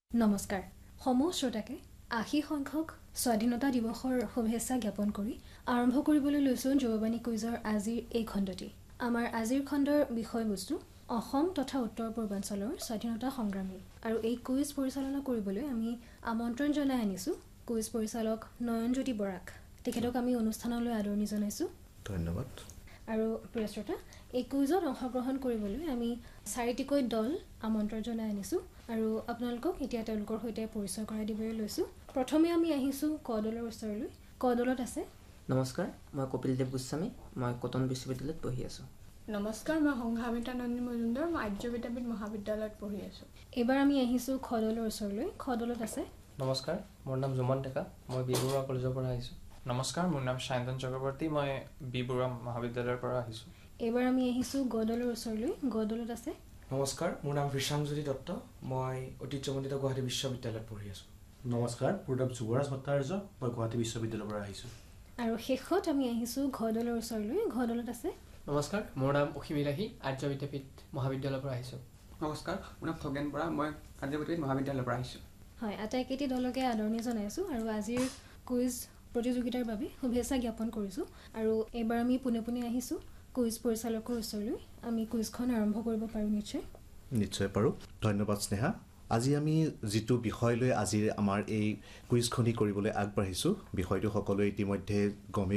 নমস্কাৰ সমূহ শ্ৰোতাকে ৮০ সংখ্যক স্বাধীনতা দিৱসৰ শুভেচ্ছা জ্ঞাপন কৰি আৰম্ভ কৰিবলৈ লৈছোঁ যুৱবাণী কুইজৰ আজিৰ এই খণ্ডটি আমাৰ আজিৰ খণ্ডৰ বিষয়বস্তু অসম তথা উত্তৰ পূৰ্বাঞ্চলৰ স্বাধীনতা সংগ্ৰামী আৰু এই কুইজ পৰিচালনা কৰিবলৈ আমি আমন্ত্ৰণ জনাই আনিছোঁ কুইজ পৰিচালক নয়নজ্যোতি বৰাক তেখেতক আমি অনুষ্ঠানলৈ আদৰণি জনাইছোঁ ধন্যবাদ আৰু প্ৰিয় শ্ৰোতা এই কুইজত অংশগ্ৰহণ কৰিবলৈ আমি ৪টিকৈ দল আমন্ত্ৰণ জনাই আনিছোঁ আৰু আপোনালোকক এতিয়া তেওঁলোকৰ সৈতে পৰিচয় কৰাই দিবলৈ লৈছোঁ প্ৰথমে আমি আহিছোঁ ক দলৰ ওচৰলৈ ক দলত আছে নমস্কাৰ মই কপিল দেৱ গোস্বামী মই কটন বিশ্ববিদ্যালয়ত পঢ়ি আছোঁ নমস্কাৰ মই সংঘামিতা নন্দী মজুমদাৰ মই আৰ্য বিদ্যাপীঠ মহাবিদ্যালয়ত পঢ়ি আছোঁ এইবাৰ আমি আহিছোঁ খ দলৰ ওচৰলৈ খ দলত আছে নমস্কাৰ মোৰ নাম জুমন ডেকা মই বি বৰুৱা কলেজৰ পৰা আহিছোঁ নমস্কাৰ মোৰ নাম সায়ন্তন চক্ৰৱৰ্তী মই বি বৰুৱা মহাবিদ্যালয়ৰ পৰা আহিছোঁ এইবাৰ আমি আহিছোঁ গ দলৰ ওচৰলৈ গ দলত আছে নমস্কাৰ মোৰ নাম কৃষাঞ্জলি দত্ত মই ঐতিহ্যমণ্ডিত গুৱাহাটী বিশ্ববিদ্যালয়ত পঢ়ি আছোঁ নমস্কাৰ মোৰ নাম যুৱৰাজ ভট্টাচাৰ্য মই গুৱাহাটী বিশ্ববিদ্যালয়ৰ পৰা আহিছোঁ আৰু শেষত আমি আহিছোঁ ঘ দলৰ ওচৰলৈ ঘ দলত আছে নমস্কাৰ মোৰ নাম অসীম ইলাহী আৰ্য বিদ্যাপীঠ মহাবিদ্যালয়ৰ পৰা আহিছোঁ নমস্কাৰ মোৰ নাম খগেন বৰা মই আৰ্য বিদ্যাপীঠ মহাবিদ্যালয়ৰ পৰা আহিছোঁ হয় আটাইকেইটি দলকে আদৰণি জনাইছোঁ আৰু আজিৰ কুইজ প্ৰতিযোগিতাৰ বাবে শুভেচ্ছা জ্ঞাপন কৰিছোঁ আৰু এইবাৰ আমি পোনে পোনে আহিছোঁ কুইজ পৰিচালকৰ ওচৰলৈ আমি কুইজখন আৰম্ভ কৰিব পাৰোঁ নিশ্চয় পাৰোঁ ধন্যবাদ স্নেহা আজি আমি যিটো বিষয় লৈ আজিৰ আমাৰ এই কুইজখনি কৰিবলৈ আগবাঢ়িছোঁ বিষয়টো সকলোৱে ইতিমধ্যে গমেই